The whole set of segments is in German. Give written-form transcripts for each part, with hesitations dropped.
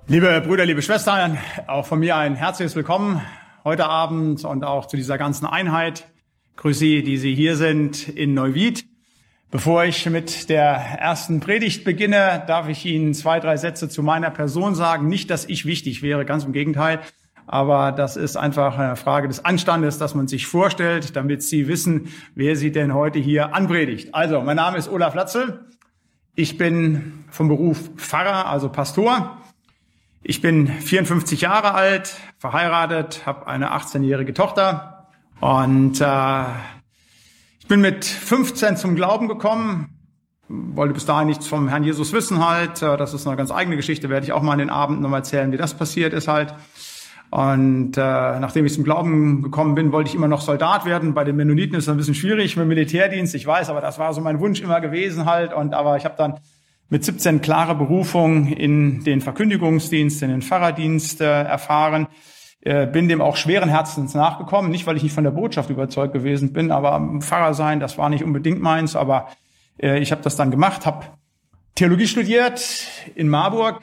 Liebe Brüder, liebe Schwestern, auch von mir ein herzliches Willkommen heute Abend und auch zu dieser ganzen Einheit. Grüße Sie, die Sie hier sind in Neuwied. Bevor ich mit der ersten Predigt beginne, darf ich Ihnen 2, 3 Sätze zu meiner Person sagen. Nicht, dass ich wichtig wäre, ganz im Gegenteil. Aber das ist einfach eine Frage des Anstandes, dass man sich vorstellt, damit Sie wissen, wer Sie denn heute hier anpredigt. Also, mein Name ist Olaf Latzel. Ich bin vom Beruf Pfarrer, also Pastor. Ich bin 54 Jahre alt, verheiratet, habe eine 18-jährige Tochter und ich bin mit 15 zum Glauben gekommen, wollte bis dahin nichts vom Herrn Jesus wissen halt. Das ist eine ganz eigene Geschichte, werde ich auch mal an den Abend noch mal erzählen, wie das passiert ist halt. Und nachdem ich zum Glauben gekommen bin, wollte ich immer noch Soldat werden. Bei den Mennoniten ist es ein bisschen schwierig mit Militärdienst, ich weiß, aber das war so mein Wunsch immer gewesen halt. Aber ich habe dann mit 17 klare Berufung in den Verkündigungsdienst, in den Pfarrerdienst erfahren. Bin dem auch schweren Herzens nachgekommen. Nicht, weil ich nicht von der Botschaft überzeugt gewesen bin, aber Pfarrer sein, das war nicht unbedingt meins. Aber ich habe das dann gemacht, habe Theologie studiert in Marburg,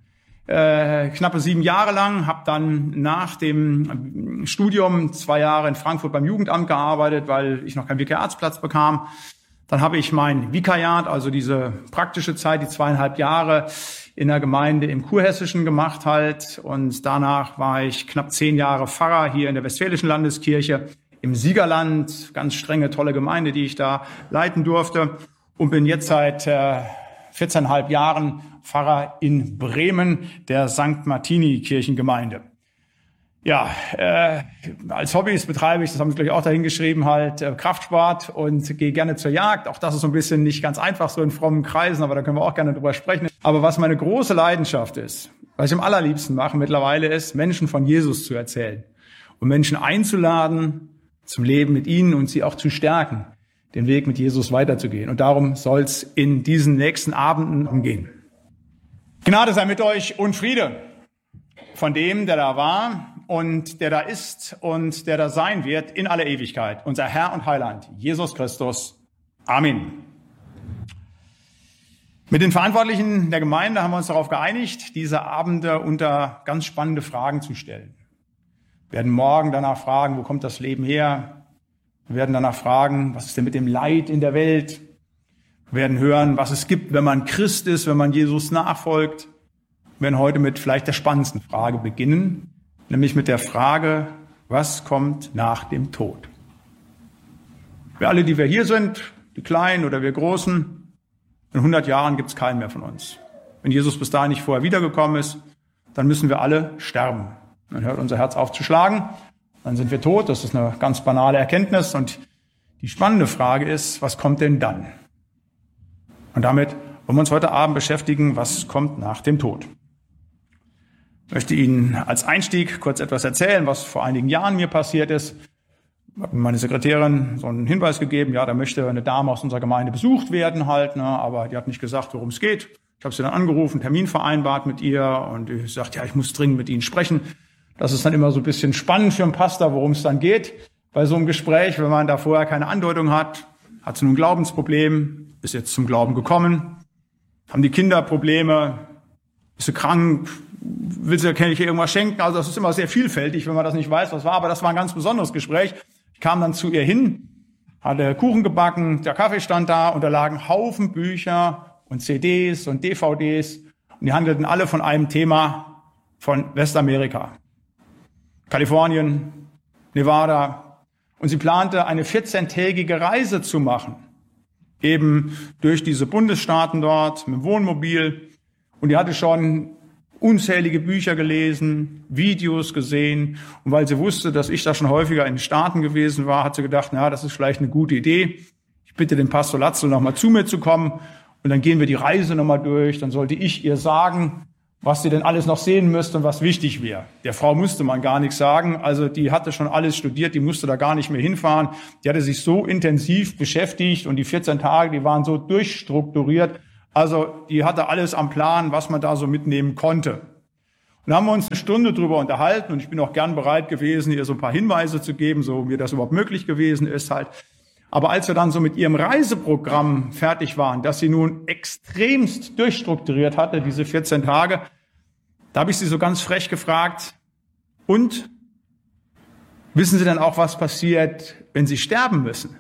knappe 7 Jahre lang, habe dann nach dem Studium 2 Jahre in Frankfurt beim Jugendamt gearbeitet, weil ich noch keinen Vikariatsplatz bekam. Dann habe ich mein Vikariat, also diese praktische Zeit, die 2,5 Jahre in der Gemeinde im Kurhessischen gemacht halt. Und danach war ich knapp 10 Jahre Pfarrer hier in der Westfälischen Landeskirche im Siegerland. Ganz strenge, tolle Gemeinde, die ich da leiten durfte. Und bin jetzt seit 14,5 Jahren Pfarrer in Bremen der St. Martini Kirchengemeinde. Ja, als Hobbys betreibe ich, das haben Sie gleich auch dahin geschrieben, halt Kraftsport und gehe gerne zur Jagd. Auch das ist so ein bisschen nicht ganz einfach so in frommen Kreisen, aber da können wir auch gerne drüber sprechen. Aber was meine große Leidenschaft ist, was ich am allerliebsten mache mittlerweile ist, Menschen von Jesus zu erzählen und Menschen einzuladen zum Leben mit ihnen und sie auch zu stärken, den Weg mit Jesus weiterzugehen. Und darum soll es in diesen nächsten Abenden umgehen. Gnade sei mit euch und Friede von dem, der da war und der da ist und der da sein wird in aller Ewigkeit. Unser Herr und Heiland, Jesus Christus. Amen. Mit den Verantwortlichen der Gemeinde haben wir uns darauf geeinigt, diese Abende unter ganz spannende Fragen zu stellen. Wir werden morgen danach fragen, wo kommt das Leben her? Wir werden danach fragen, was ist denn mit dem Leid in der Welt? Wir werden hören, was es gibt, wenn man Christ ist, wenn man Jesus nachfolgt. Wir werden heute mit vielleicht der spannendsten Frage beginnen, nämlich mit der Frage, was kommt nach dem Tod? Wir alle, die wir hier sind, die Kleinen oder wir Großen, in 100 Jahren gibt es keinen mehr von uns. Wenn Jesus bis dahin nicht vorher wiedergekommen ist, dann müssen wir alle sterben. Dann hört unser Herz auf zu schlagen, dann sind wir tot. Das ist eine ganz banale Erkenntnis. Und die spannende Frage ist, was kommt denn dann? Und damit wollen wir uns heute Abend beschäftigen, was kommt nach dem Tod. Ich möchte Ihnen als Einstieg kurz etwas erzählen, was vor einigen Jahren mir passiert ist. Ich habe meine Sekretärin so einen Hinweis gegeben, ja, da möchte eine Dame aus unserer Gemeinde besucht werden halt, ne, aber die hat nicht gesagt, worum es geht. Ich habe sie dann angerufen, Termin vereinbart mit ihr und ich sagte, ja, ich muss dringend mit Ihnen sprechen. Das ist dann immer so ein bisschen spannend für einen Pastor, worum es dann geht. Bei so einem Gespräch, wenn man da vorher keine Andeutung hat, hat sie nun ein Glaubensproblem, ist jetzt zum Glauben gekommen, haben die Kinder Probleme, ist sie krank, will sie ihr irgendwas schenken. Also das ist immer sehr vielfältig, wenn man das nicht weiß, was war. Aber das war ein ganz besonderes Gespräch. Ich kam dann zu ihr hin, hatte Kuchen gebacken, der Kaffee stand da und da lagen Haufen Bücher und CDs und DVDs. Und die handelten alle von einem Thema von Westamerika. Kalifornien, Nevada. Und sie plante, eine 14-tägige Reise zu machen. Eben durch diese Bundesstaaten dort, mit dem Wohnmobil. Und die hatte schon unzählige Bücher gelesen, Videos gesehen. Und weil sie wusste, dass ich da schon häufiger in den Staaten gewesen war, hat sie gedacht, na, das ist vielleicht eine gute Idee. Ich bitte den Pastor Latzel nochmal zu mir zu kommen. Und dann gehen wir die Reise nochmal durch. Dann sollte ich ihr sagen, was sie denn alles noch sehen müsste und was wichtig wäre. Der Frau musste man gar nichts sagen. Also die hatte schon alles studiert, die musste da gar nicht mehr hinfahren. Die hatte sich so intensiv beschäftigt und die 14 Tage, die waren so durchstrukturiert. Also die hatte alles am Plan, was man da so mitnehmen konnte. Und da haben wir uns eine Stunde drüber unterhalten und ich bin auch gern bereit gewesen, ihr so ein paar Hinweise zu geben, so wie das überhaupt möglich gewesen ist halt. Aber als wir dann so mit ihrem Reiseprogramm fertig waren, das sie nun extremst durchstrukturiert hatte, diese 14 Tage, Da habe ich sie so ganz frech gefragt, und wissen Sie denn auch, was passiert, wenn Sie sterben müssen?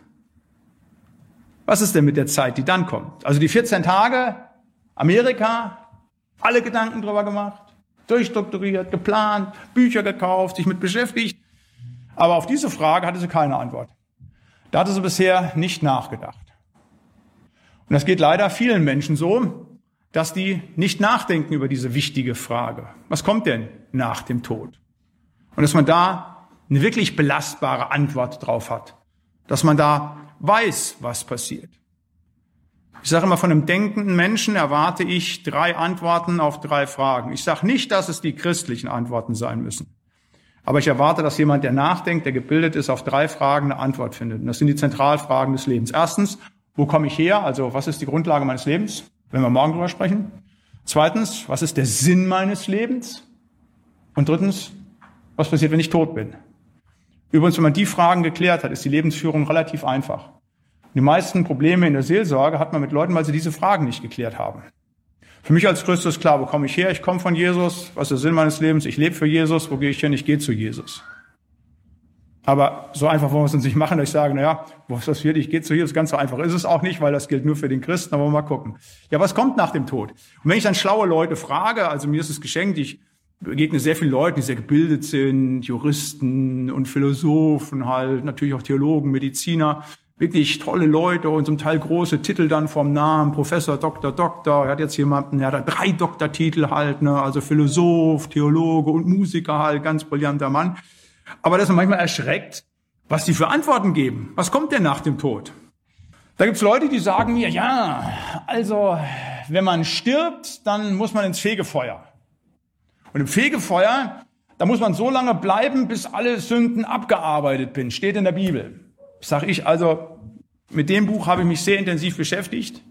Was ist denn mit der Zeit, die dann kommt? Also die 14 Tage, Amerika, alle Gedanken drüber gemacht, durchstrukturiert, geplant, Bücher gekauft, sich mit beschäftigt. Aber auf diese Frage hatte sie keine Antwort. Da hatte sie bisher nicht nachgedacht. Und das geht leider vielen Menschen so, dass die nicht nachdenken über diese wichtige Frage. Was kommt denn nach dem Tod? Und dass man da eine wirklich belastbare Antwort drauf hat. Dass man da weiß, was passiert. Ich sage immer, von einem denkenden Menschen erwarte ich 3 Antworten auf 3 Fragen. Ich sage nicht, dass es die christlichen Antworten sein müssen. Aber ich erwarte, dass jemand, der nachdenkt, der gebildet ist, auf 3 Fragen eine Antwort findet. Und das sind die Zentralfragen des Lebens. Erstens, wo komme ich her? Also was ist die Grundlage meines Lebens? Wenn wir morgen drüber sprechen. Zweitens, was ist der Sinn meines Lebens? Und drittens, was passiert, wenn ich tot bin? Übrigens, wenn man die Fragen geklärt hat, ist die Lebensführung relativ einfach. Die meisten Probleme in der Seelsorge hat man mit Leuten, weil sie diese Fragen nicht geklärt haben. Für mich als Christus ist klar, wo komme ich her? Ich komme von Jesus. Was ist der Sinn meines Lebens? Ich lebe für Jesus. Wo gehe ich hin? Ich gehe zu Jesus. Aber so einfach wollen wir es uns nicht machen, dass ich sage, naja, wo ist das hier? Ich gehe zu Jesus. Ganz so einfach ist es auch nicht, weil das gilt nur für den Christen. Aber mal gucken. Ja, was kommt nach dem Tod? Und wenn ich dann schlaue Leute frage, also mir ist es geschenkt, ich begegne sehr vielen Leuten, die sehr gebildet sind, Juristen und Philosophen halt, natürlich auch Theologen, Mediziner, wirklich tolle Leute und zum Teil große Titel dann vom Namen, Professor, Doktor. Er hat jetzt jemanden, der hat 3 Doktortitel halt, ne, also Philosoph, Theologe und Musiker halt, ganz brillanter Mann. Aber das ist manchmal erschreckt, was die für Antworten geben. Was kommt denn nach dem Tod? Da gibt's Leute, die sagen mir, ja, also wenn man stirbt, dann muss man ins Fegefeuer. Und im Fegefeuer, da muss man so lange bleiben, bis alle Sünden abgearbeitet sind. Steht in der Bibel. Sag ich, also mit dem Buch habe ich mich sehr intensiv beschäftigt.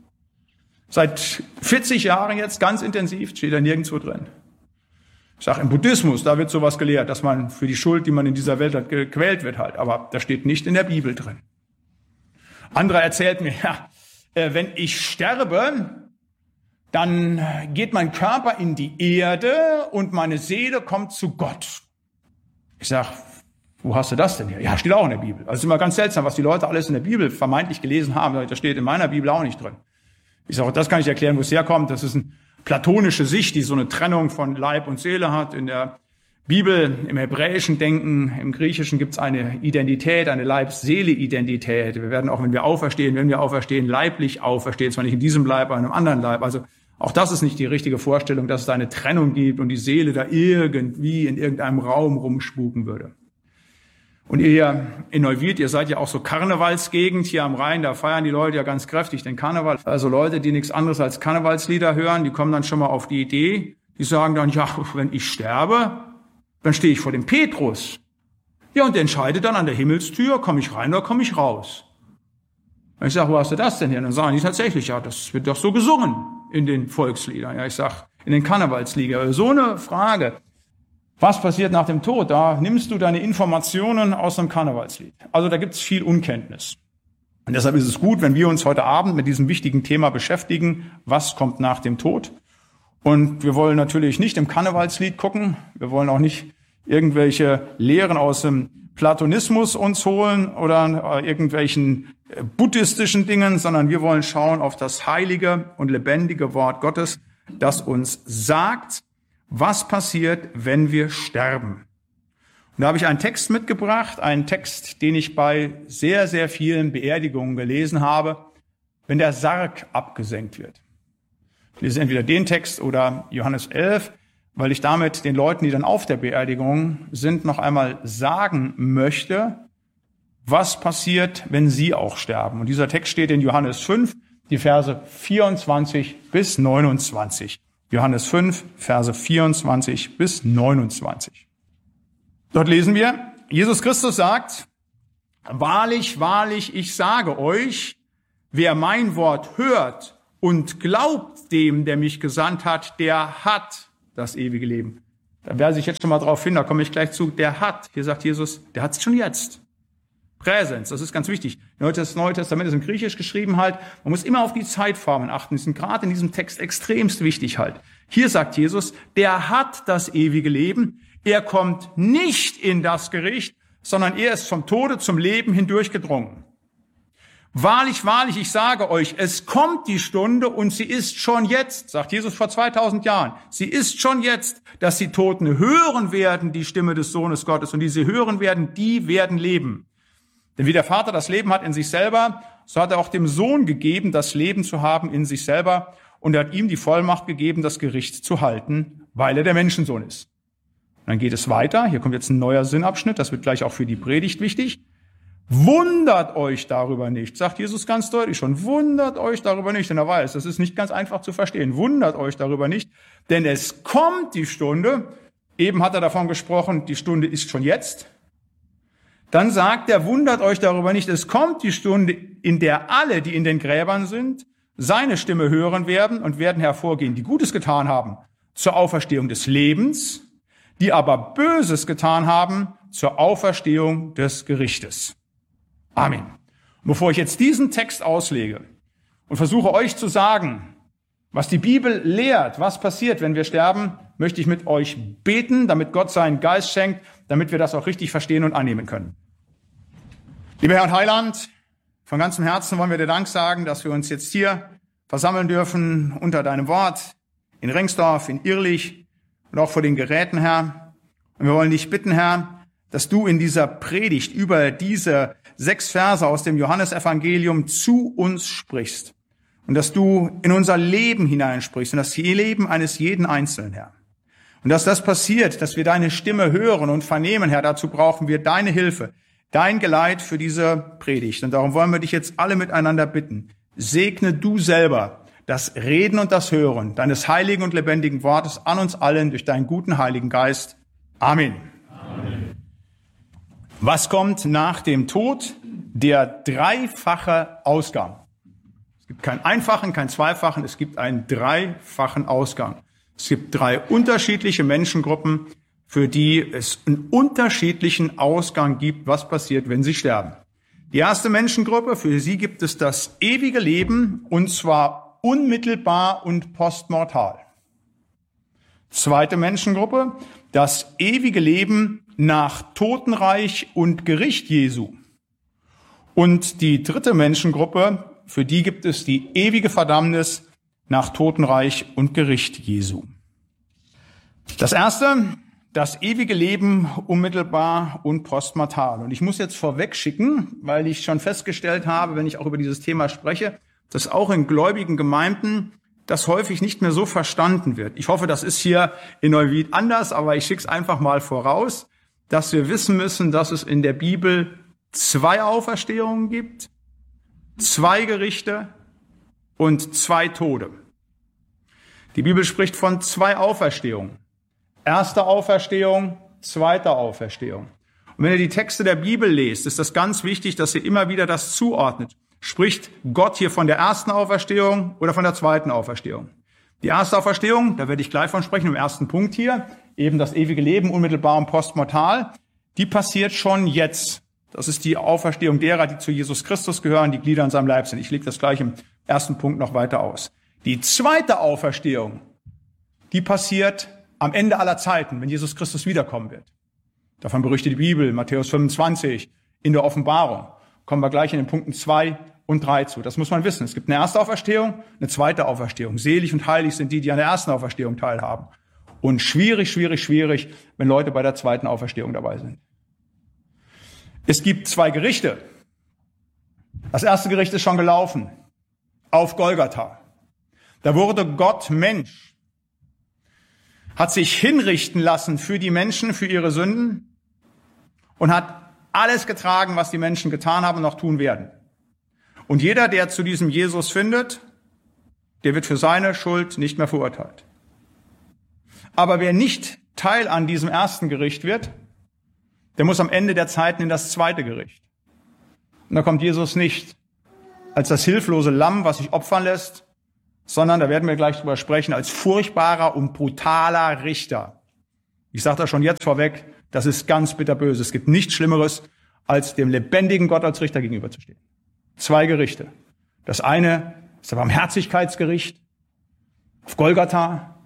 Seit 40 Jahren jetzt ganz intensiv, steht da nirgendwo drin. Ich sage, im Buddhismus, da wird sowas gelehrt, dass man für die Schuld, die man in dieser Welt hat, gequält wird halt. Aber das steht nicht in der Bibel drin. Andere erzählt mir, ja, wenn ich sterbe, dann geht mein Körper in die Erde und meine Seele kommt zu Gott. Ich sage, wo hast du das denn hier? Ja, steht auch in der Bibel. Also es ist immer ganz seltsam, was die Leute alles in der Bibel vermeintlich gelesen haben. Das steht in meiner Bibel auch nicht drin. Ich sage, das kann ich erklären, wo es herkommt. Das ist eine platonische Sicht, die so eine Trennung von Leib und Seele hat. In der Bibel, im hebräischen Denken, im Griechischen gibt es eine Identität, eine Leib-Seele-Identität. Wir werden auch, wenn wir auferstehen, leiblich auferstehen. Zwar nicht in diesem Leib, aber in einem anderen Leib. Also auch das ist nicht die richtige Vorstellung, dass es da eine Trennung gibt und die Seele da irgendwie in irgendeinem Raum rumspuken würde. Und ihr hier in Neuwied, ihr seid ja auch so Karnevalsgegend hier am Rhein, da feiern die Leute ja ganz kräftig den Karneval. Also Leute, die nichts anderes als Karnevalslieder hören, die kommen dann schon mal auf die Idee, die sagen dann, ja, wenn ich sterbe, dann stehe ich vor dem Petrus. Ja, und der entscheidet dann an der Himmelstür, komme ich rein oder komme ich raus. Und ich sage, wo hast du das denn hier? Und dann sagen die tatsächlich, ja, das wird doch so gesungen in den Volksliedern. Ja, ich sage, in den Karnevalsliedern. So eine Frage. Was passiert nach dem Tod? Da nimmst du deine Informationen aus einem Karnevalslied. Also da gibt es viel Unkenntnis. Und deshalb ist es gut, wenn wir uns heute Abend mit diesem wichtigen Thema beschäftigen. Was kommt nach dem Tod? Und wir wollen natürlich nicht im Karnevalslied gucken. Wir wollen auch nicht irgendwelche Lehren aus dem Platonismus uns holen oder irgendwelchen buddhistischen Dingen, sondern wir wollen schauen auf das heilige und lebendige Wort Gottes, das uns sagt, was passiert, wenn wir sterben. Und da habe ich einen Text mitgebracht, einen Text, den ich bei sehr, sehr vielen Beerdigungen gelesen habe, wenn der Sarg abgesenkt wird. Ich lese entweder den Text oder Johannes 11, weil ich damit den Leuten, die dann auf der Beerdigung sind, noch einmal sagen möchte, was passiert, wenn sie auch sterben. Und dieser Text steht in Johannes 5, die Verse 24 bis 29. Johannes 5, Verse 24 bis 29. Dort lesen wir, Jesus Christus sagt, wahrlich, wahrlich, ich sage euch, wer mein Wort hört und glaubt dem, der mich gesandt hat, der hat das ewige Leben. Da weise ich jetzt schon mal drauf hin, da komme ich gleich zu, der hat. Hier sagt Jesus, der hat es schon jetzt. Präsens, das ist ganz wichtig. Das Neue Testament ist in Griechisch geschrieben halt. Man muss immer auf die Zeitformen achten. Die sind gerade in diesem Text extremst wichtig halt. Hier sagt Jesus, der hat das ewige Leben. Er kommt nicht in das Gericht, sondern er ist vom Tode zum Leben hindurchgedrungen. Wahrlich, wahrlich, ich sage euch, es kommt die Stunde und sie ist schon jetzt, sagt Jesus vor 2000 Jahren, sie ist schon jetzt, dass die Toten hören werden, die Stimme des Sohnes Gottes, und die sie hören werden, die werden leben. Denn wie der Vater das Leben hat in sich selber, so hat er auch dem Sohn gegeben, das Leben zu haben in sich selber, und er hat ihm die Vollmacht gegeben, das Gericht zu halten, weil er der Menschensohn ist. Und dann geht es weiter, hier kommt jetzt ein neuer Sinnabschnitt, das wird gleich auch für die Predigt wichtig. Wundert euch darüber nicht, sagt Jesus ganz deutlich schon, wundert euch darüber nicht, denn er weiß, das ist nicht ganz einfach zu verstehen, wundert euch darüber nicht, denn es kommt die Stunde, eben hat er davon gesprochen, die Stunde ist schon jetzt, dann sagt er, wundert euch darüber nicht, es kommt die Stunde, in der alle, die in den Gräbern sind, seine Stimme hören werden und werden hervorgehen, die Gutes getan haben, zur Auferstehung des Lebens, die aber Böses getan haben, zur Auferstehung des Gerichtes. Amen. Und bevor ich jetzt diesen Text auslege und versuche euch zu sagen, was die Bibel lehrt, was passiert, wenn wir sterben, möchte ich mit euch beten, damit Gott seinen Geist schenkt, damit wir das auch richtig verstehen und annehmen können. Lieber Herr und Heiland, von ganzem Herzen wollen wir dir Dank sagen, dass wir uns jetzt hier versammeln dürfen unter deinem Wort, in Rengsdorf, in Irrlich und auch vor den Geräten, Herr. Und wir wollen dich bitten, Herr, dass du in dieser Predigt über diese 6 Verse aus dem Johannesevangelium zu uns sprichst und dass du in unser Leben hineinsprichst, in das Leben eines jeden Einzelnen, Herr. Und dass das passiert, dass wir deine Stimme hören und vernehmen, Herr, dazu brauchen wir deine Hilfe, dein Geleit für diese Predigt. Und darum wollen wir dich jetzt alle miteinander bitten. Segne du selber das Reden und das Hören deines heiligen und lebendigen Wortes an uns allen durch deinen guten Heiligen Geist. Amen. Amen. Was kommt nach dem Tod? Der dreifache Ausgang. Es gibt keinen einfachen, keinen zweifachen, es gibt einen dreifachen Ausgang. Es gibt 3 unterschiedliche Menschengruppen, für die es einen unterschiedlichen Ausgang gibt, was passiert, wenn sie sterben. Die erste Menschengruppe, für sie gibt es das ewige Leben, und zwar unmittelbar und postmortal. Zweite Menschengruppe, das ewige Leben nach Totenreich und Gericht Jesu. Und die dritte Menschengruppe, für die gibt es die ewige Verdammnis nach Totenreich und Gericht Jesu. Das erste, das ewige Leben unmittelbar und postmortal. Und ich muss jetzt vorweg schicken, weil ich schon festgestellt habe, wenn ich auch über dieses Thema spreche, dass auch in gläubigen Gemeinden das häufig nicht mehr so verstanden wird. Ich hoffe, das ist hier in Neuwied anders, aber ich schicke es einfach mal voraus, dass wir wissen müssen, dass es in der Bibel 2 Auferstehungen gibt, 2 Gerichte und 2 Tode. Die Bibel spricht von 2 Auferstehungen. Erste Auferstehung, zweite Auferstehung. Und wenn ihr die Texte der Bibel lest, ist das ganz wichtig, dass ihr immer wieder das zuordnet. Spricht Gott hier von der ersten Auferstehung oder von der zweiten Auferstehung? Die erste Auferstehung, da werde ich gleich von sprechen, im ersten Punkt hier, eben das ewige Leben, unmittelbar und postmortal, die passiert schon jetzt. Das ist die Auferstehung derer, die zu Jesus Christus gehören, die Glieder in seinem Leib sind. Ich lege das gleich im ersten Punkt noch weiter aus. Die zweite Auferstehung, die passiert am Ende aller Zeiten, wenn Jesus Christus wiederkommen wird. Davon berichtet die Bibel, Matthäus 25, in der Offenbarung. Kommen wir gleich in den Punkten 2 und 3 zu. Das muss man wissen. Es gibt eine erste Auferstehung, eine zweite Auferstehung. Selig und heilig sind die, die an der ersten Auferstehung teilhaben. Und schwierig, wenn Leute bei der zweiten Auferstehung dabei sind. Es gibt 2 Gerichte. Das erste Gericht ist schon gelaufen. Auf Golgatha. Da wurde Gott Mensch. Hat sich hinrichten lassen für die Menschen, für ihre Sünden und hat alles getragen, was die Menschen getan haben und noch tun werden. Und jeder, der zu diesem Jesus findet, der wird für seine Schuld nicht mehr verurteilt. Aber wer nicht Teil an diesem ersten Gericht wird, der muss am Ende der Zeiten in das zweite Gericht. Und da kommt Jesus nicht als das hilflose Lamm, was sich opfern lässt, sondern, da werden wir gleich drüber sprechen, als furchtbarer und brutaler Richter. Ich sage das schon jetzt vorweg, das ist ganz bitterböse. Es gibt nichts Schlimmeres, als dem lebendigen Gott als Richter gegenüberzustehen. 2 Gerichte. Das eine ist das Barmherzigkeitsgericht auf Golgatha.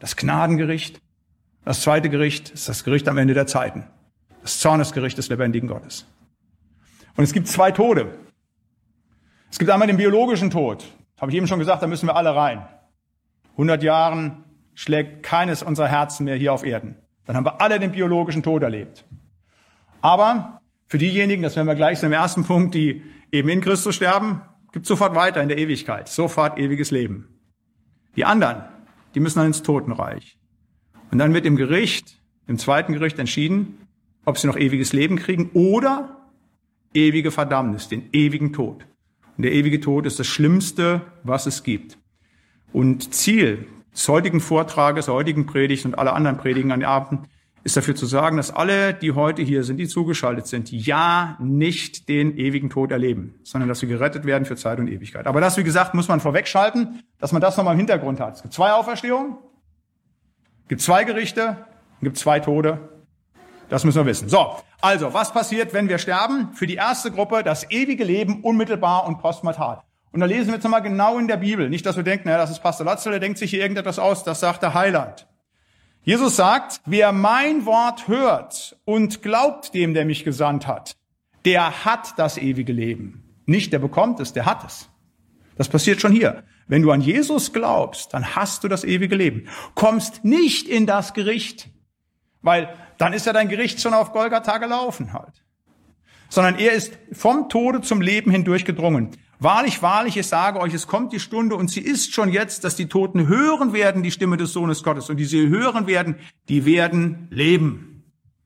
das Gnadengericht. Das zweite Gericht ist das Gericht am Ende der Zeiten. Das Zornesgericht des lebendigen Gottes. Und es gibt zwei Tode. Es gibt einmal den biologischen Tod. Habe ich eben schon gesagt, da müssen wir alle rein. 100 Jahren schlägt keines unserer Herzen mehr hier auf Erden. Dann haben wir alle den biologischen Tod erlebt. Aber für diejenigen, das werden wir gleich im ersten Punkt, die eben in Christus sterben, gibt es sofort weiter in der Ewigkeit, sofort ewiges Leben. Die anderen, die müssen dann ins Totenreich. Und dann wird im Gericht, im zweiten Gericht entschieden, ob sie noch ewiges Leben kriegen oder ewige Verdammnis, den ewigen Tod. Und der ewige Tod ist das Schlimmste, was es gibt. Und Ziel des heutigen Vortrages, der heutigen Predigt und aller anderen Predigen an den Abend ist dafür zu sagen, dass alle, die heute hier sind, die zugeschaltet sind, ja nicht den ewigen Tod erleben, sondern dass sie gerettet werden für Zeit und Ewigkeit. Aber das, wie gesagt, muss man vorwegschalten, dass man das nochmal im Hintergrund hat. Es gibt zwei Auferstehungen, es gibt zwei Gerichte, es gibt zwei Tode. Das müssen wir wissen. So, also, was passiert, wenn wir sterben? Für die erste Gruppe das ewige Leben unmittelbar und postmortal. Und da lesen wir jetzt nochmal genau in der Bibel. Nicht, dass wir denken, das ist Pastor Latzel, der denkt sich hier irgendetwas aus. Das sagt der Heiland. Jesus sagt, wer mein Wort hört und glaubt dem, der mich gesandt hat, der hat das ewige Leben. Nicht der bekommt es, der hat es. Das passiert schon hier. Wenn du an Jesus glaubst, dann hast du das ewige Leben. Kommst nicht in das Gericht, weil dann ist ja dein Gericht schon auf Golgatha gelaufen halt. Sondern er ist vom Tode zum Leben hindurch gedrungen. Wahrlich, wahrlich, ich sage euch, es kommt die Stunde und sie ist schon jetzt, dass die Toten hören werden die Stimme des Sohnes Gottes. Und die sie hören werden, die werden leben.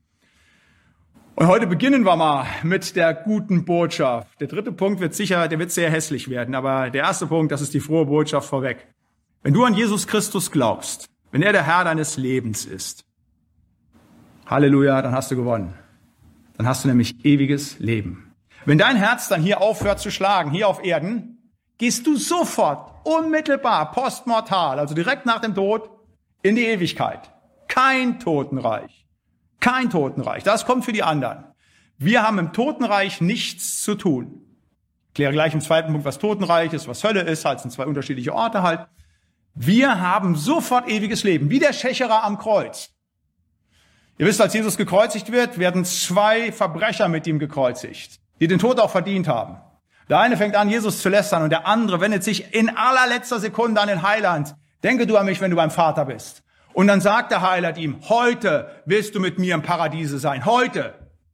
Und heute beginnen wir mal mit der guten Botschaft. Der dritte Punkt wird sicher, der wird sehr hässlich werden. Aber der erste Punkt, das ist die frohe Botschaft vorweg. Wenn du an Jesus Christus glaubst, wenn er der Herr deines Lebens ist, Halleluja, dann hast du gewonnen. Dann hast du nämlich ewiges Leben. Wenn dein Herz dann hier aufhört zu schlagen, hier auf Erden, gehst du sofort, unmittelbar, postmortal, also direkt nach dem Tod, in die Ewigkeit. Kein Totenreich. Kein Totenreich. Das kommt für die anderen. Wir haben im Totenreich nichts zu tun. Ich kläre gleich im zweiten Punkt, was Totenreich ist, was Hölle ist. Halt sind zwei unterschiedliche Orte halt. Wir haben sofort ewiges Leben, wie der Schächerer am Kreuz. Ihr wisst, als Jesus gekreuzigt wird, werden zwei Verbrecher mit ihm gekreuzigt, die den Tod auch verdient haben. Der eine fängt an, Jesus zu lästern, und der andere wendet sich in allerletzter Sekunde an den Heiland. Denke du an mich, wenn du beim Vater bist. Und dann sagt der Heiland ihm, heute wirst du mit mir im Paradiese sein. Heute.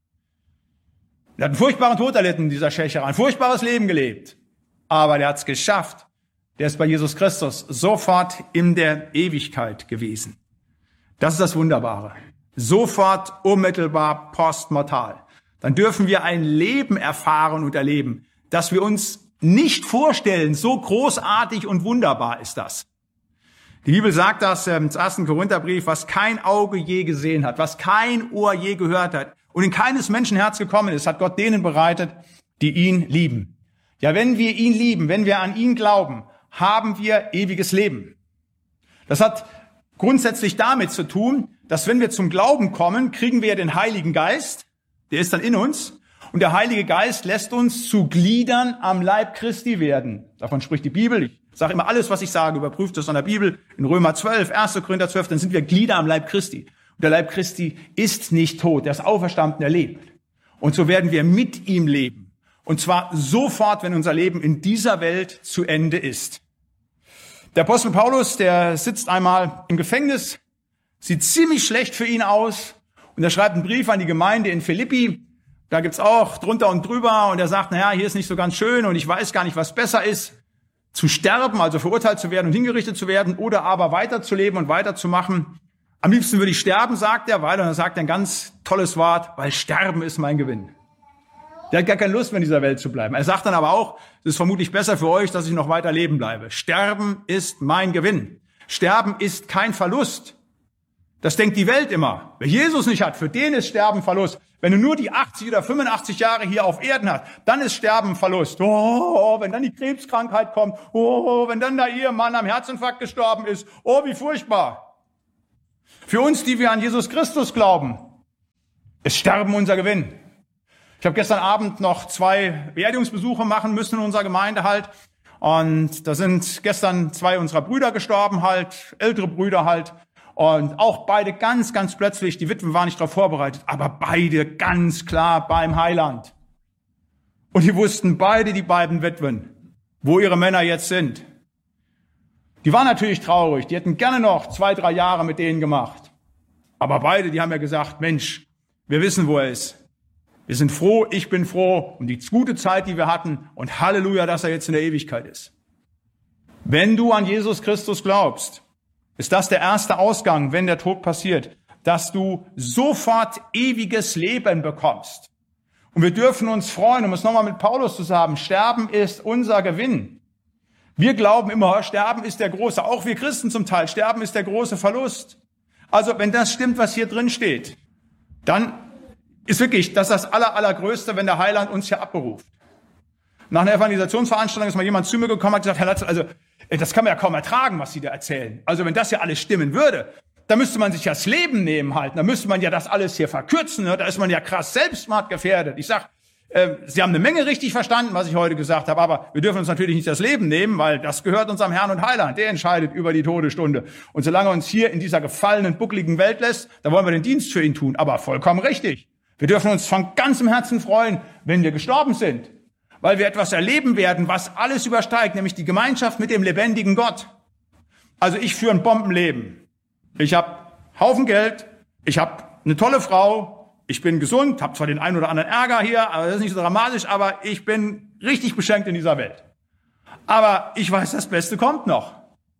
Er hat einen furchtbaren Tod erlitten, dieser Schächerer, ein furchtbares Leben gelebt. Aber der hat es geschafft. Der ist bei Jesus Christus sofort in der Ewigkeit gewesen. Das ist das Wunderbare. Sofort, unmittelbar, postmortal. Dann dürfen wir ein Leben erfahren und erleben, das wir uns nicht vorstellen. So großartig und wunderbar ist das. Die Bibel sagt das im 1. Korintherbrief, was kein Auge je gesehen hat, was kein Ohr je gehört hat und in keines Menschenherz gekommen ist, hat Gott denen bereitet, die ihn lieben. Ja, wenn wir ihn lieben, wenn wir an ihn glauben, haben wir ewiges Leben. Das hat grundsätzlich damit zu tun, dass wenn wir zum Glauben kommen, kriegen wir den Heiligen Geist, der ist dann in uns, und der Heilige Geist lässt uns zu Gliedern am Leib Christi werden. Davon spricht die Bibel. Ich sage immer alles, was ich sage, überprüft das an der Bibel. In Römer 12, 1. Korinther 12, dann sind wir Glieder am Leib Christi. Und der Leib Christi ist nicht tot, der ist auferstanden, er lebt. Und so werden wir mit ihm leben. Und zwar sofort, wenn unser Leben in dieser Welt zu Ende ist. Der Apostel Paulus, der sitzt einmal im Gefängnis, sieht ziemlich schlecht für ihn aus, und er schreibt einen Brief an die Gemeinde in Philippi. Da gibt's auch drunter und drüber, und er sagt, naja, hier ist nicht so ganz schön und ich weiß gar nicht, was besser ist, zu sterben, also verurteilt zu werden und hingerichtet zu werden, oder aber weiterzuleben und weiterzumachen. Am liebsten würde ich sterben, sagt er, und er sagt ein ganz tolles Wort, weil Sterben ist mein Gewinn. Der hat gar keine Lust mehr in dieser Welt zu bleiben. Er sagt dann aber auch, es ist vermutlich besser für euch, dass ich noch weiter leben bleibe. Sterben ist mein Gewinn. Sterben ist kein Verlust. Das denkt die Welt immer. Wer Jesus nicht hat, für den ist Sterben Verlust. Wenn du nur die 80 oder 85 Jahre hier auf Erden hast, dann ist Sterben Verlust. Oh, wenn dann die Krebskrankheit kommt. Oh, wenn dann der Ehemann am Herzinfarkt gestorben ist. Oh, wie furchtbar. Für uns, die wir an Jesus Christus glauben, ist Sterben unser Gewinn. Ich habe gestern Abend noch 2 Beerdigungsbesuche machen müssen in unserer Gemeinde halt. Und da sind gestern 2 unserer Brüder gestorben halt, ältere Brüder halt. Und auch beide ganz, ganz plötzlich, die Witwen waren nicht darauf vorbereitet, aber beide ganz klar beim Heiland. Und die wussten beide, die beiden Witwen, wo ihre Männer jetzt sind. Die waren natürlich traurig, die hätten gerne noch 2, 3 Jahre mit denen gemacht. Aber beide, die haben ja gesagt, Mensch, wir wissen, wo er ist. Wir sind froh, ich bin froh um die gute Zeit, die wir hatten und Halleluja, dass er jetzt in der Ewigkeit ist. Wenn du an Jesus Christus glaubst, ist das der erste Ausgang, wenn der Tod passiert, dass du sofort ewiges Leben bekommst. Und wir dürfen uns freuen, um es nochmal mit Paulus zu sagen, Sterben ist unser Gewinn. Wir glauben immer, Sterben ist der große, auch wir Christen zum Teil, Sterben ist der große Verlust. Also wenn das stimmt, was hier drin steht, dann ist wirklich das Allergrößte, wenn der Heiland uns hier abberuft. Nach einer Evangelisationsveranstaltung ist mal jemand zu mir gekommen und hat gesagt, Herr Latzel, also das kann man ja kaum ertragen, was Sie da erzählen. Also wenn das ja alles stimmen würde, da müsste man sich ja das Leben nehmen halten, da müsste man ja das alles hier verkürzen, ne? Da ist man ja krass selbstmordgefährdet. Ich sag, Sie haben eine Menge richtig verstanden, was ich heute gesagt habe, aber wir dürfen uns natürlich nicht das Leben nehmen, weil das gehört unserem Herrn und Heiland. Der entscheidet über die Todesstunde. Und solange er uns hier in dieser gefallenen, buckligen Welt lässt, da wollen wir den Dienst für ihn tun. Aber vollkommen richtig. Wir dürfen uns von ganzem Herzen freuen, wenn wir gestorben sind, weil wir etwas erleben werden, was alles übersteigt, nämlich die Gemeinschaft mit dem lebendigen Gott. Also ich führe ein Bombenleben. Ich habe Haufen Geld, ich habe eine tolle Frau, ich bin gesund, habe zwar den einen oder anderen Ärger hier, aber das ist nicht so dramatisch, aber ich bin richtig beschenkt in dieser Welt. Aber ich weiß, das Beste kommt noch.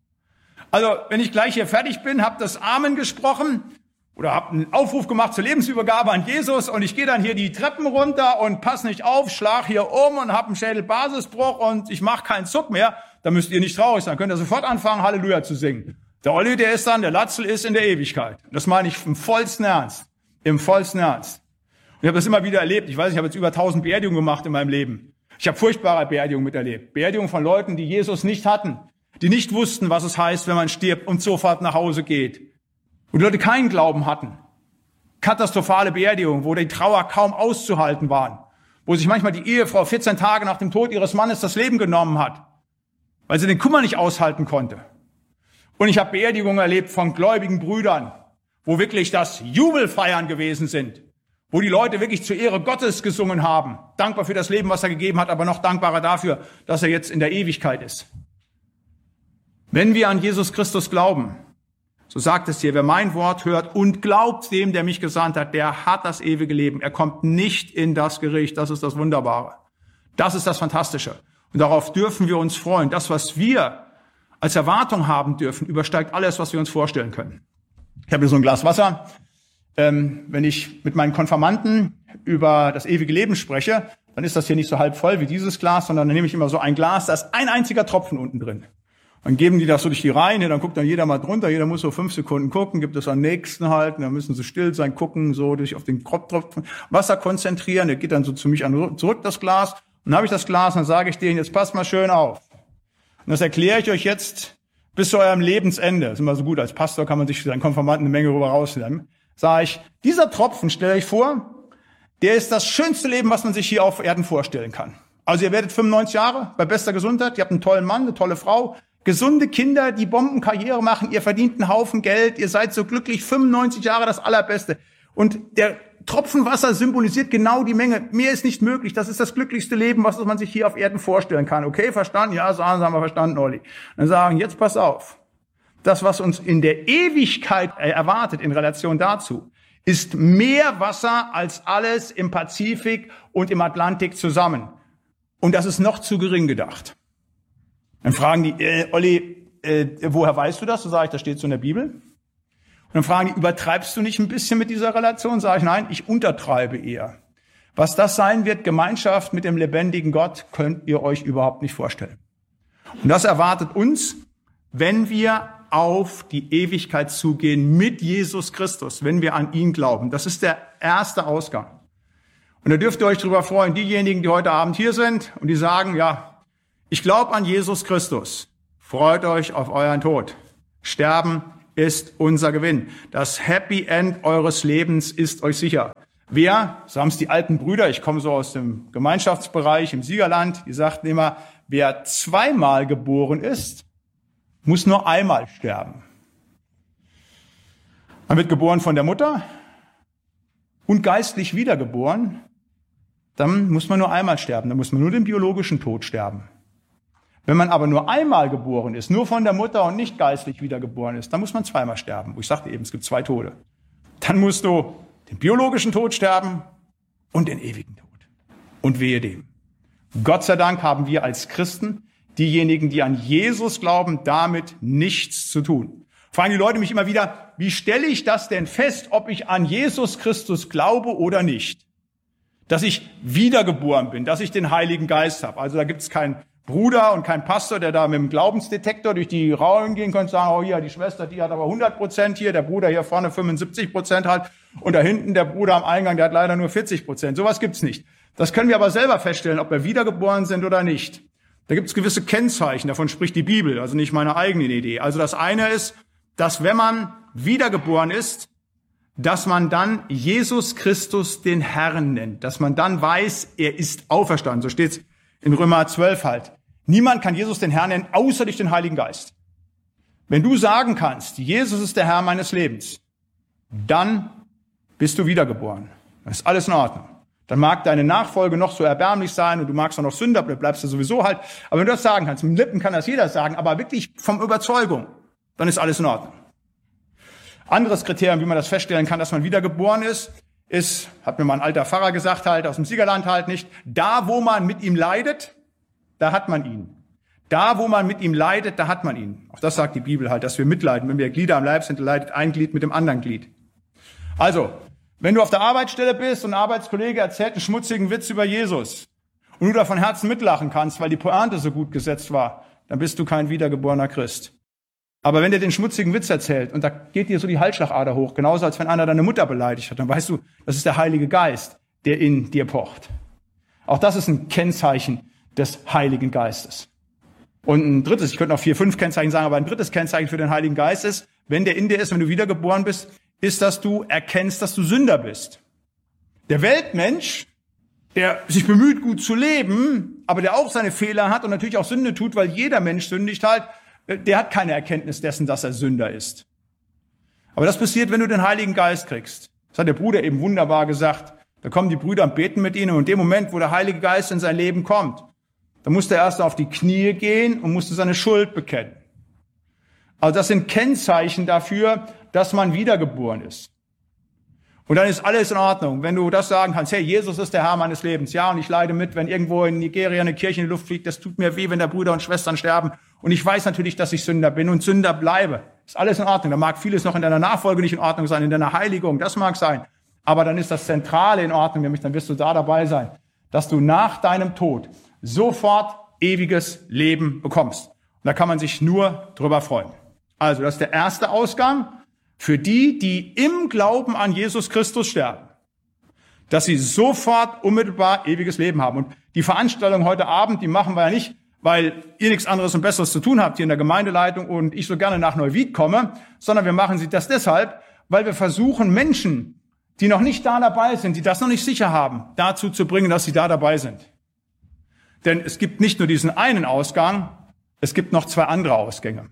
Also wenn ich gleich hier fertig bin, habe das Amen gesprochen oder habe einen Aufruf gemacht zur Lebensübergabe an Jesus und ich gehe dann hier die Treppen runter und pass nicht auf, schlag hier um und habe einen Schädelbasisbruch und ich mache keinen Zuck mehr, dann müsst ihr nicht traurig sein, könnt ihr sofort anfangen, Halleluja zu singen. Der Olli, der ist dann, der Latzel ist in der Ewigkeit. Das meine ich im vollsten Ernst. Im vollsten Ernst. Und ich habe das immer wieder erlebt. Ich weiß, ich habe jetzt über 1000 Beerdigungen gemacht in meinem Leben. Ich habe furchtbare Beerdigungen miterlebt. Beerdigungen von Leuten, die Jesus nicht hatten, die nicht wussten, was es heißt, wenn man stirbt und sofort nach Hause geht. Und die Leute keinen Glauben hatten. Katastrophale Beerdigungen, wo die Trauer kaum auszuhalten waren. Wo sich manchmal die Ehefrau 14 Tage nach dem Tod ihres Mannes das Leben genommen hat, weil sie den Kummer nicht aushalten konnte. Und ich habe Beerdigungen erlebt von gläubigen Brüdern, wo wirklich das Jubelfeiern gewesen sind, wo die Leute wirklich zur Ehre Gottes gesungen haben, dankbar für das Leben, was er gegeben hat, aber noch dankbarer dafür, dass er jetzt in der Ewigkeit ist. Wenn wir an Jesus Christus glauben, so sagt es hier, wer mein Wort hört und glaubt dem, der mich gesandt hat, der hat das ewige Leben. Er kommt nicht in das Gericht. Das ist das Wunderbare. Das ist das Fantastische. Und darauf dürfen wir uns freuen. Das, was wir als Erwartung haben dürfen, übersteigt alles, was wir uns vorstellen können. Ich habe hier so ein Glas Wasser. Wenn ich mit meinen Konfirmanden über das ewige Leben spreche, dann ist das hier nicht so halb voll wie dieses Glas, sondern dann nehme ich immer so ein Glas, da ist ein einziger Tropfen unten drin. Dann geben die das so durch die Reihen, dann guckt dann jeder mal drunter, jeder muss so 5 Sekunden gucken, gibt es am nächsten halt, dann müssen sie still sein, gucken, so durch auf den Tropfen Wasser konzentrieren, der geht dann so zu mich zurück, das Glas, und dann habe ich das Glas, und dann sage ich denen, jetzt passt mal schön auf. Und das erkläre ich euch jetzt bis zu eurem Lebensende. Das ist immer so gut, als Pastor kann man sich für seinen Konfirmanden eine Menge rüber rausnehmen. Sage ich, dieser Tropfen, stellt euch vor, der ist das schönste Leben, was man sich hier auf Erden vorstellen kann. Also ihr werdet 95 Jahre bei bester Gesundheit, ihr habt einen tollen Mann, eine tolle Frau, gesunde Kinder, die Bombenkarriere machen, ihr verdient einen Haufen Geld, ihr seid so glücklich, 95 Jahre das Allerbeste. Und der Tropfen Wasser symbolisiert genau die Menge. Mehr ist nicht möglich. Das ist das glücklichste Leben, was man sich hier auf Erden vorstellen kann. Okay, verstanden? Ja, sagen Sie, haben wir verstanden, Olli. Dann sagen, jetzt pass auf. Das, was uns in der Ewigkeit erwartet in Relation dazu, ist mehr Wasser als alles im Pazifik und im Atlantik zusammen. Und das ist noch zu gering gedacht. Dann fragen die, Olli, woher weißt du das? So sage ich, das steht so in der Bibel. Und dann fragen die, übertreibst du nicht ein bisschen mit dieser Relation? Sage ich, nein, ich untertreibe eher. Was das sein wird, Gemeinschaft mit dem lebendigen Gott, könnt ihr euch überhaupt nicht vorstellen. Und das erwartet uns, wenn wir auf die Ewigkeit zugehen mit Jesus Christus, wenn wir an ihn glauben. Das ist der erste Ausgang. Und da dürft ihr euch darüber freuen, diejenigen, die heute Abend hier sind und die sagen, ja, ich glaube an Jesus Christus. Freut euch auf euren Tod. Sterben ist unser Gewinn. Das Happy End eures Lebens ist euch sicher. Wer, so haben es die alten Brüder, ich komme so aus dem Gemeinschaftsbereich im Siegerland, die sagten immer, wer zweimal geboren ist, muss nur einmal sterben. Man wird geboren von der Mutter und geistlich wiedergeboren. Dann muss man nur einmal sterben, dann muss man nur den biologischen Tod sterben. Wenn man aber nur einmal geboren ist, nur von der Mutter und nicht geistlich wiedergeboren ist, dann muss man zweimal sterben. Ich sagte eben, es gibt 2 Tode. Dann musst du den biologischen Tod sterben und den ewigen Tod. Und wehe dem. Gott sei Dank haben wir als Christen, diejenigen, die an Jesus glauben, damit nichts zu tun. Fragen die Leute mich immer wieder, wie stelle ich das denn fest, ob ich an Jesus Christus glaube oder nicht? Dass ich wiedergeboren bin, dass ich den Heiligen Geist habe. Also da gibt es keinen Bruder und kein Pastor, der da mit dem Glaubensdetektor durch die Raum gehen könnte und sagen, oh hier, die Schwester, die hat aber 100% hier, der Bruder hier vorne 75% halt und da hinten der Bruder am Eingang, der hat leider nur 40%. Sowas gibt's nicht. Das können wir aber selber feststellen, ob wir wiedergeboren sind oder nicht. Da gibt's gewisse Kennzeichen, davon spricht die Bibel, also nicht meine eigene Idee. Also das eine ist, dass wenn man wiedergeboren ist, dass man dann Jesus Christus den Herrn nennt, dass man dann weiß, er ist auferstanden. So steht's in Römer 12 halt. Niemand kann Jesus den Herrn nennen, außer durch den Heiligen Geist. Wenn du sagen kannst, Jesus ist der Herr meines Lebens, dann bist du wiedergeboren. Dann ist alles in Ordnung. Dann mag deine Nachfolge noch so erbärmlich sein und du magst auch noch Sünder, aber du bleibst ja sowieso halt. Aber wenn du das sagen kannst, mit den Lippen kann das jeder sagen, aber wirklich vom Überzeugung, dann ist alles in Ordnung. Anderes Kriterium, wie man das feststellen kann, dass man wiedergeboren ist, hat mir mal ein alter Pfarrer gesagt, halt aus dem Siegerland halt nicht, da wo man mit ihm leidet, da hat man ihn. Da wo man mit ihm leidet, da hat man ihn. Auch das sagt die Bibel halt, dass wir mitleiden. Wenn wir Glieder am Leib sind, leidet ein Glied mit dem anderen Glied. Also, wenn du auf der Arbeitsstelle bist und ein Arbeitskollege erzählt einen schmutzigen Witz über Jesus und du da von Herzen mitlachen kannst, weil die Pointe so gut gesetzt war, dann bist du kein wiedergeborener Christ. Aber wenn der den schmutzigen Witz erzählt und da geht dir so die Halsschlagader hoch, genauso als wenn einer deine Mutter beleidigt hat, dann weißt du, das ist der Heilige Geist, der in dir pocht. Auch das ist ein Kennzeichen des Heiligen Geistes. Und ein drittes, ich könnte noch 4, 5 Kennzeichen sagen, aber ein drittes Kennzeichen für den Heiligen Geist ist, wenn der in dir ist, wenn du wiedergeboren bist, ist, dass du erkennst, dass du Sünder bist. Der Weltmensch, der sich bemüht, gut zu leben, aber der auch seine Fehler hat und natürlich auch Sünde tut, weil jeder Mensch sündigt halt, der hat keine Erkenntnis dessen, dass er Sünder ist. Aber das passiert, wenn du den Heiligen Geist kriegst. Das hat der Bruder eben wunderbar gesagt. Da kommen die Brüder und beten mit ihnen und in dem Moment, wo der Heilige Geist in sein Leben kommt, da musste er erst auf die Knie gehen und musste seine Schuld bekennen. Also das sind Kennzeichen dafür, dass man wiedergeboren ist. Und dann ist alles in Ordnung, wenn du das sagen kannst, hey, Jesus ist der Herr meines Lebens, ja, und ich leide mit, wenn irgendwo in Nigeria eine Kirche in die Luft fliegt, das tut mir weh, wenn da Brüder und Schwestern sterben, und ich weiß natürlich, dass ich Sünder bin und Sünder bleibe. Ist alles in Ordnung, da mag vieles noch in deiner Nachfolge nicht in Ordnung sein, in deiner Heiligung, das mag sein, aber dann ist das Zentrale in Ordnung, nämlich dann wirst du da dabei sein, dass du nach deinem Tod sofort ewiges Leben bekommst. Und da kann man sich nur drüber freuen. Also, das ist der erste Ausgang für die, die im Glauben an Jesus Christus sterben, dass sie sofort unmittelbar ewiges Leben haben. Und die Veranstaltung heute Abend, die machen wir ja nicht, weil ihr nichts anderes und Besseres zu tun habt hier in der Gemeindeleitung und ich so gerne nach Neuwied komme, sondern wir machen sie das deshalb, weil wir versuchen, Menschen, die noch nicht da dabei sind, die das noch nicht sicher haben, dazu zu bringen, dass sie da dabei sind. Denn es gibt nicht nur diesen einen Ausgang, es gibt noch 2 andere Ausgänge.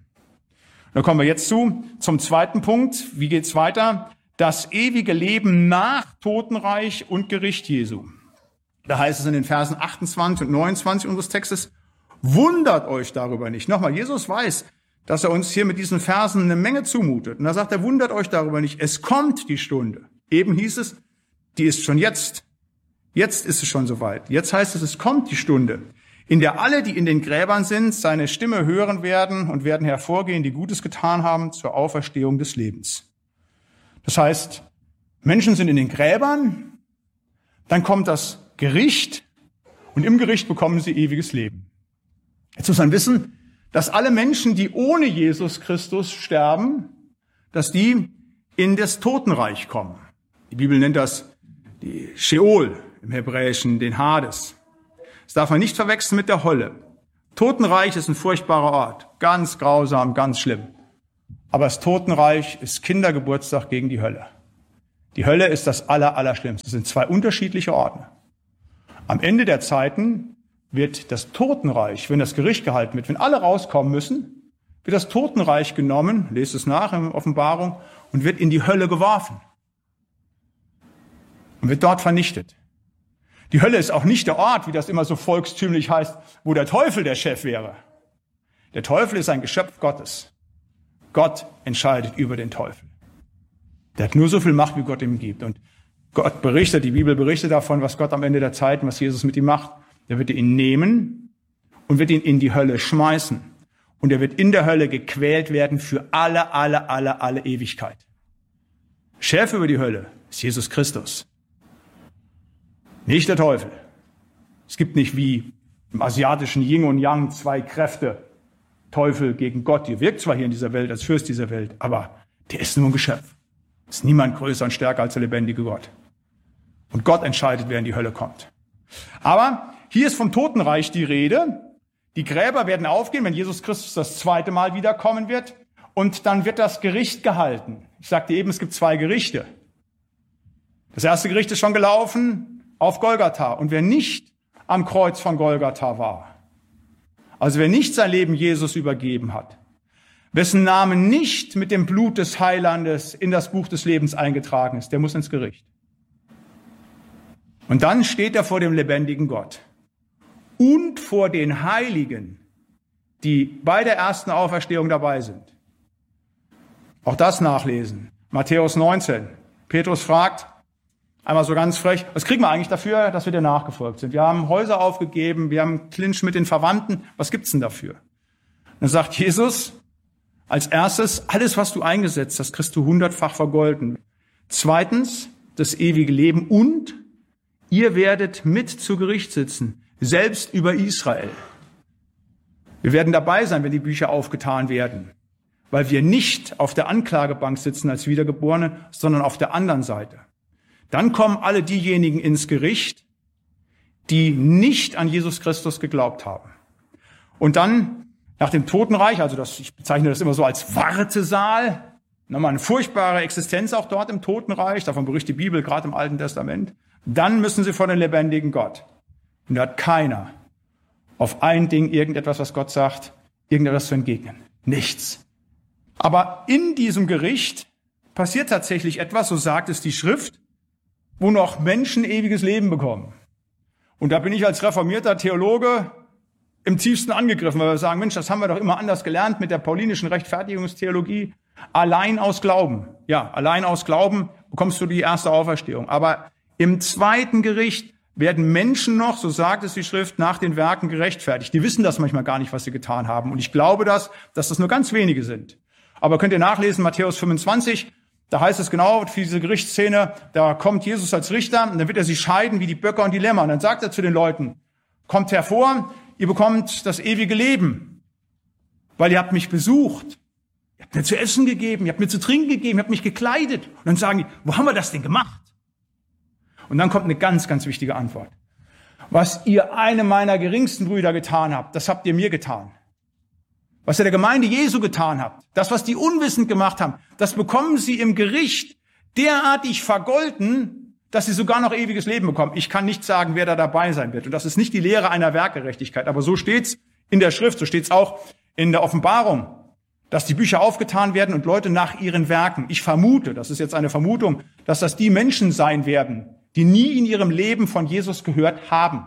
Da kommen wir jetzt zum zweiten Punkt. Wie geht's weiter? Das ewige Leben nach Totenreich und Gericht Jesu. Da heißt es in den Versen 28 und 29 unseres Textes, wundert euch darüber nicht. Nochmal, Jesus weiß, dass er uns hier mit diesen Versen eine Menge zumutet. Und da sagt er, wundert euch darüber nicht. Es kommt die Stunde. Eben hieß es, die ist schon jetzt. Jetzt ist es schon soweit. Jetzt heißt es, es kommt die Stunde, in der alle, die in den Gräbern sind, seine Stimme hören werden und werden hervorgehen, die Gutes getan haben zur Auferstehung des Lebens. Das heißt, Menschen sind in den Gräbern, dann kommt das Gericht und im Gericht bekommen sie ewiges Leben. Jetzt muss man wissen, dass alle Menschen, die ohne Jesus Christus sterben, dass die in das Totenreich kommen. Die Bibel nennt das die Sheol, im Hebräischen den Hades. Das darf man nicht verwechseln mit der Hölle. Totenreich ist ein furchtbarer Ort. Ganz grausam, ganz schlimm. Aber das Totenreich ist Kindergeburtstag gegen die Hölle. Die Hölle ist das Allerschlimmste. Es sind 2 unterschiedliche Orte. Am Ende der Zeiten wird das Totenreich, wenn das Gericht gehalten wird, wenn alle rauskommen müssen, wird das Totenreich genommen, lest es nach in der Offenbarung, und wird in die Hölle geworfen. Und wird dort vernichtet. Die Hölle ist auch nicht der Ort, wie das immer so volkstümlich heißt, wo der Teufel der Chef wäre. Der Teufel ist ein Geschöpf Gottes. Gott entscheidet über den Teufel. Der hat nur so viel Macht, wie Gott ihm gibt. Und Gott berichtet, die Bibel berichtet davon, was Gott am Ende der Zeit, was Jesus mit ihm macht. Der wird ihn nehmen und wird ihn in die Hölle schmeißen. Und er wird in der Hölle gequält werden für alle Ewigkeit. Chef über die Hölle ist Jesus Christus. Nicht der Teufel. Es gibt nicht wie im asiatischen Yin und Yang zwei Kräfte. Teufel gegen Gott. Die wirkt zwar hier in dieser Welt als Fürst dieser Welt, aber der ist nur ein Geschöpf. Es ist niemand größer und stärker als der lebendige Gott. Und Gott entscheidet, wer in die Hölle kommt. Aber hier ist vom Totenreich die Rede. Die Gräber werden aufgehen, wenn Jesus Christus das zweite Mal wiederkommen wird. Und dann wird das Gericht gehalten. Ich sagte eben, es gibt zwei Gerichte. Das erste Gericht ist schon gelaufen auf Golgatha. Und wer nicht am Kreuz von Golgatha war, also wer nicht sein Leben Jesus übergeben hat, wessen Name nicht mit dem Blut des Heilandes in das Buch des Lebens eingetragen ist, der muss ins Gericht. Und dann steht er vor dem lebendigen Gott und vor den Heiligen, die bei der ersten Auferstehung dabei sind. Auch das nachlesen. Matthäus 19. Petrus fragt, einmal so ganz frech, was kriegen wir eigentlich dafür, dass wir dir nachgefolgt sind? Wir haben Häuser aufgegeben, wir haben Clinch mit den Verwandten. Was gibt's denn dafür? Dann sagt Jesus, als erstes, alles, was du eingesetzt hast, kriegst du 100-fach vergolden. Zweitens, das ewige Leben und ihr werdet mit zu Gericht sitzen, selbst über Israel. Wir werden dabei sein, wenn die Bücher aufgetan werden, weil wir nicht auf der Anklagebank sitzen als Wiedergeborene, sondern auf der anderen Seite. Dann kommen alle diejenigen ins Gericht, die nicht an Jesus Christus geglaubt haben. Und dann nach dem Totenreich, also ich bezeichne das immer so als Wartesaal, nochmal eine furchtbare Existenz auch dort im Totenreich, davon berichtet die Bibel gerade im Alten Testament. Dann müssen sie vor den lebendigen Gott. Und da hat keiner auf ein Ding irgendetwas, was Gott sagt, irgendetwas zu entgegnen. Nichts. Aber in diesem Gericht passiert tatsächlich etwas, so sagt es die Schrift, wo noch Menschen ewiges Leben bekommen. Und da bin ich als reformierter Theologe im tiefsten angegriffen, weil wir sagen, Mensch, das haben wir doch immer anders gelernt mit der paulinischen Rechtfertigungstheologie. Allein aus Glauben. Ja, allein aus Glauben bekommst du die erste Auferstehung. Aber im zweiten Gericht werden Menschen noch, so sagt es die Schrift, nach den Werken gerechtfertigt. Die wissen das manchmal gar nicht, was sie getan haben. Und ich glaube dass das nur ganz wenige sind. Aber könnt ihr nachlesen, Matthäus 25, da heißt es genau für diese Gerichtsszene, da kommt Jesus als Richter und dann wird er sie scheiden wie die Böcker und die Lämmer. Und dann sagt er zu den Leuten, kommt hervor, ihr bekommt das ewige Leben, weil ihr habt mich besucht. Ihr habt mir zu essen gegeben, ihr habt mir zu trinken gegeben, ihr habt mich gekleidet. Und dann sagen die, wo haben wir das denn gemacht? Und dann kommt eine ganz, ganz wichtige Antwort. Was ihr einem meiner geringsten Brüder getan habt, das habt ihr mir getan. Was ihr der Gemeinde Jesu getan habt, das, was die unwissend gemacht haben, das bekommen sie im Gericht derartig vergolten, dass sie sogar noch ewiges Leben bekommen. Ich kann nicht sagen, wer da dabei sein wird. Und das ist nicht die Lehre einer Werkgerechtigkeit. Aber so steht's in der Schrift, so steht's auch in der Offenbarung, dass die Bücher aufgetan werden und Leute nach ihren Werken. Ich vermute, das ist jetzt eine Vermutung, dass das die Menschen sein werden, die nie in ihrem Leben von Jesus gehört haben.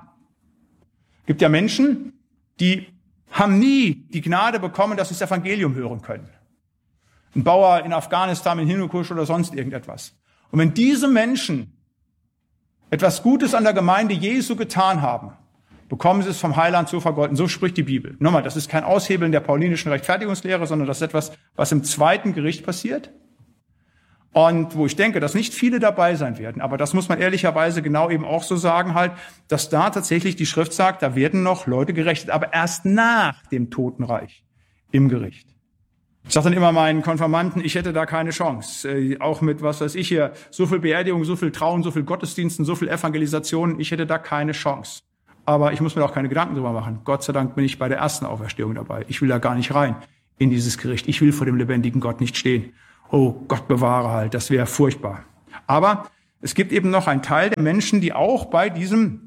Es gibt ja Menschen, die haben nie die Gnade bekommen, dass sie das Evangelium hören können. Ein Bauer in Afghanistan, in Hindukusch oder sonst irgendetwas. Und wenn diese Menschen etwas Gutes an der Gemeinde Jesu getan haben, bekommen sie es vom Heiland so vergolten. So spricht die Bibel. Nochmal, das ist kein Aushebeln der paulinischen Rechtfertigungslehre, sondern das ist etwas, was im zweiten Gericht passiert. Und wo ich denke, dass nicht viele dabei sein werden. Aber das muss man ehrlicherweise genau eben auch so sagen halt, dass da tatsächlich die Schrift sagt, da werden noch Leute gerechnet, aber erst nach dem Totenreich im Gericht. Ich sage dann immer meinen Konfirmanden, ich hätte da keine Chance. Auch mit, was weiß ich hier, so viel Beerdigung, so viel Trauen, so viel Gottesdiensten, so viel Evangelisation, ich hätte da keine Chance. Aber ich muss mir auch keine Gedanken drüber machen. Gott sei Dank bin ich bei der ersten Auferstehung dabei. Ich will da gar nicht rein in dieses Gericht. Ich will vor dem lebendigen Gott nicht stehen. Oh Gott bewahre halt, das wäre furchtbar. Aber es gibt eben noch einen Teil der Menschen, die auch bei diesem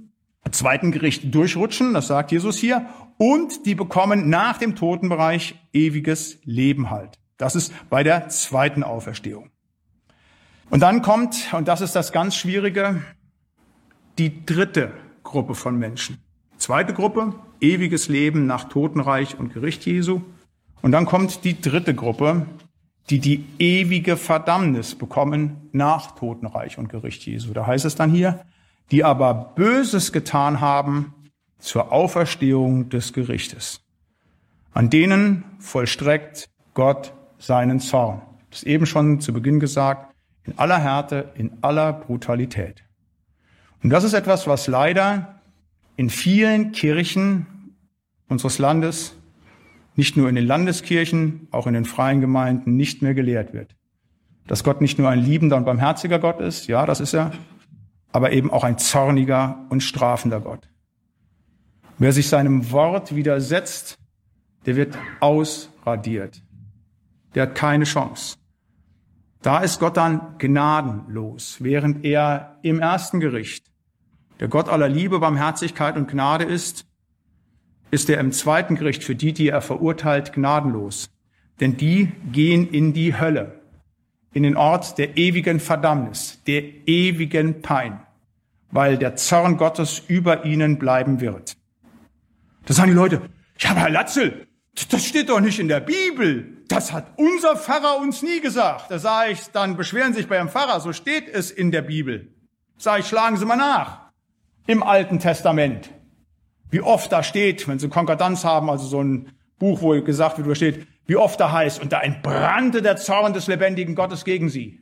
zweiten Gericht durchrutschen, das sagt Jesus hier, und die bekommen nach dem Totenbereich ewiges Leben halt. Das ist bei der zweiten Auferstehung. Und dann kommt, und das ist das ganz Schwierige, die dritte Gruppe von Menschen. Zweite Gruppe, ewiges Leben nach Totenreich und Gericht Jesu. Und dann kommt die dritte Gruppe, die die ewige Verdammnis bekommen nach Totenreich und Gericht Jesu. Da heißt es dann hier, die aber Böses getan haben zur Auferstehung des Gerichtes. An denen vollstreckt Gott seinen Zorn. Das ist eben schon zu Beginn gesagt, in aller Härte, in aller Brutalität. Und das ist etwas, was leider in vielen Kirchen unseres Landes, nicht nur in den Landeskirchen, auch in den freien Gemeinden nicht mehr gelehrt wird. Dass Gott nicht nur ein liebender und barmherziger Gott ist, ja, das ist er, aber eben auch ein zorniger und strafender Gott. Wer sich seinem Wort widersetzt, der wird ausradiert. Der hat keine Chance. Da ist Gott dann gnadenlos, während er im ersten Gericht, der Gott aller Liebe, Barmherzigkeit und Gnade ist er im zweiten Gericht für die er verurteilt, gnadenlos. Denn die gehen in die Hölle, in den Ort der ewigen Verdammnis, der ewigen Pein, weil der Zorn Gottes über ihnen bleiben wird. Da sagen die Leute, ja, aber Herr Latzel, das steht doch nicht in der Bibel. Das hat unser Pfarrer uns nie gesagt. Da sage ich, dann beschweren Sie sich bei Ihrem Pfarrer, so steht es in der Bibel. Sage ich, schlagen Sie mal nach. Im Alten Testament. Wie oft da steht, wenn Sie Konkordanz haben, also so ein Buch, wo gesagt wird, wo steht, wie oft da heißt, und da entbrannte der Zorn des lebendigen Gottes gegen sie.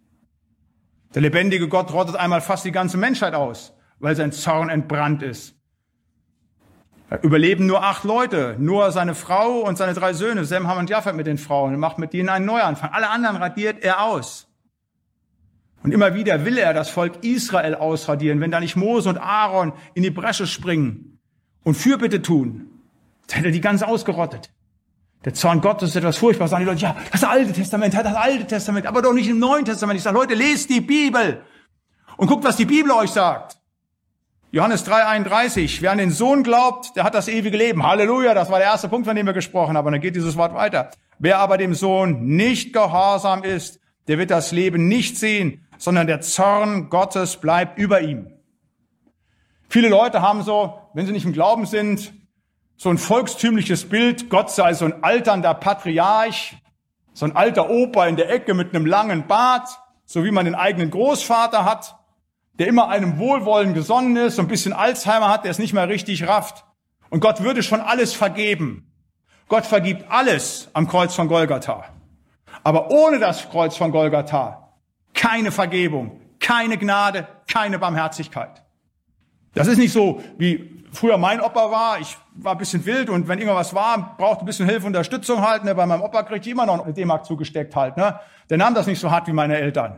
Der lebendige Gott rottet einmal fast die ganze Menschheit aus, weil sein Zorn entbrannt ist. Da überleben nur 8 Leute, nur seine Frau und seine 3 Söhne, Sem, Ham und Japhet mit den Frauen, und macht mit denen einen Neuanfang. Alle anderen radiert er aus. Und immer wieder will er das Volk Israel ausradieren, wenn da nicht Mose und Aaron in die Bresche springen und Fürbitte tun, dann hätte er die ganz ausgerottet. Der Zorn Gottes ist etwas Furchtbares. Sagen die Leute, ja, das Alte Testament, aber doch nicht im Neuen Testament. Ich sage, Leute, lest die Bibel und guckt, was die Bibel euch sagt. Johannes 3,31, wer an den Sohn glaubt, der hat das ewige Leben. Halleluja, das war der erste Punkt, von dem wir gesprochen haben. Und dann geht dieses Wort weiter. Wer aber dem Sohn nicht gehorsam ist, der wird das Leben nicht sehen, sondern der Zorn Gottes bleibt über ihm. Viele Leute haben so, wenn sie nicht im Glauben sind, so ein volkstümliches Bild, Gott sei so ein alternder Patriarch, so ein alter Opa in der Ecke mit einem langen Bart, so wie man den eigenen Großvater hat, der immer einem Wohlwollen gesonnen ist, so ein bisschen Alzheimer hat, der es nicht mehr richtig rafft. Und Gott würde schon alles vergeben. Gott vergibt alles am Kreuz von Golgatha. Aber ohne das Kreuz von Golgatha keine Vergebung, keine Gnade, keine Barmherzigkeit. Das ist nicht so, wie früher mein Opa war. Ich war ein bisschen wild und wenn irgendwas war, brauchte ein bisschen Hilfe, Unterstützung halt. Ne? Bei meinem Opa kriegte ich immer noch eine D-Mark zugesteckt halt. Ne? Der nahm das nicht so hart wie meine Eltern.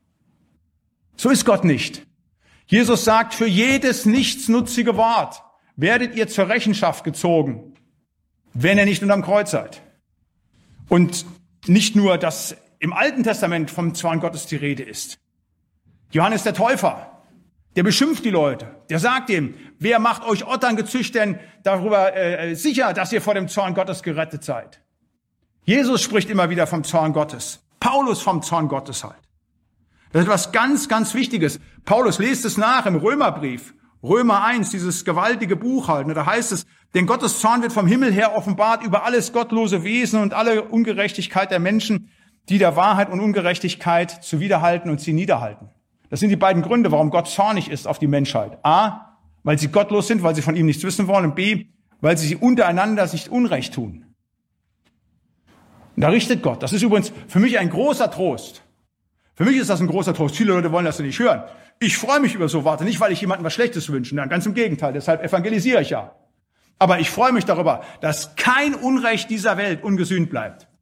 So ist Gott nicht. Jesus sagt, für jedes nichtsnutzige Wort werdet ihr zur Rechenschaft gezogen, wenn ihr nicht unterm Kreuz seid. Und nicht nur, dass im Alten Testament vom Zorn Gottes die Rede ist. Johannes der Täufer, der beschimpft die Leute. Der sagt ihm, wer macht euch Otterngezücht denn darüber sicher, dass ihr vor dem Zorn Gottes gerettet seid? Jesus spricht immer wieder vom Zorn Gottes. Paulus vom Zorn Gottes halt. Das ist etwas ganz, ganz Wichtiges. Paulus lest es nach im Römerbrief. Römer 1, dieses gewaltige Buch halt. Da heißt es, denn Gottes Zorn wird vom Himmel her offenbart über alles gottlose Wesen und alle Ungerechtigkeit der Menschen, die der Wahrheit und Ungerechtigkeit zuwiderhalten und sie niederhalten. Das sind die beiden Gründe, warum Gott zornig ist auf die Menschheit. A, weil sie gottlos sind, weil sie von ihm nichts wissen wollen. Und B, weil sie untereinander sich Unrecht tun. Und da richtet Gott. Das ist übrigens für mich ein großer Trost. Für mich ist das ein großer Trost. Viele Leute wollen das nicht hören. Ich freue mich über so Worte. Nicht, weil ich jemandem was Schlechtes wünsche. Nein, ganz im Gegenteil. Deshalb evangelisiere ich ja. Aber ich freue mich darüber, dass kein Unrecht dieser Welt ungesühnt bleibt.